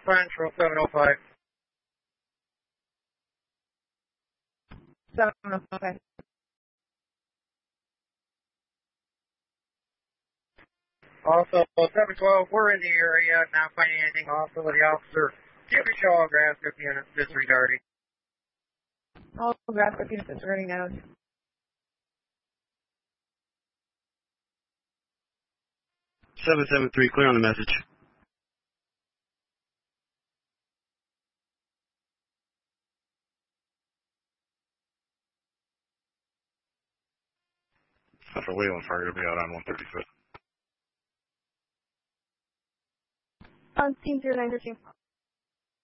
Central 705. 705. Also, 712, we're in the area, not finding anything hostile with the officer. Give a show all grass units disregarding. All grass units disregarding now. 773, clear on the message. Central Wayland Fire to be out on 135th. On team 0913.